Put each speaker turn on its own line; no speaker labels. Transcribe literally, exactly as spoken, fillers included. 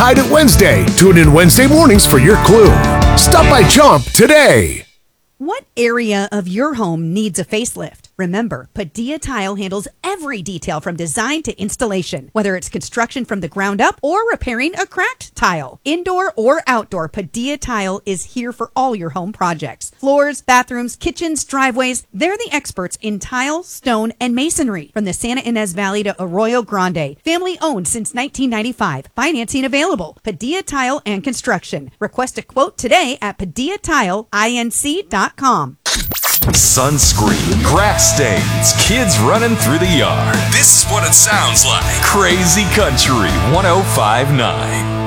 Hide It Wednesday. Tune in Wednesday mornings for your clue. Stop by Chomp today.
What area of your home needs a facelift? Remember, Padilla Tile handles every detail from design to installation, whether it's construction from the ground up or repairing a cracked tile. Indoor or outdoor, Padilla Tile is here for all your home projects. Floors, bathrooms, kitchens, driveways, they're the experts in tile, stone, and masonry. From the Santa Ynez Valley to Arroyo Grande, family owned since nineteen ninety-five. Financing available. Padilla Tile and Construction. Request a quote today at padilla tile inc dot com.
Sunscreen, grass stains, kids running through the yard. This is what it sounds like. Crazy Country one oh five point nine.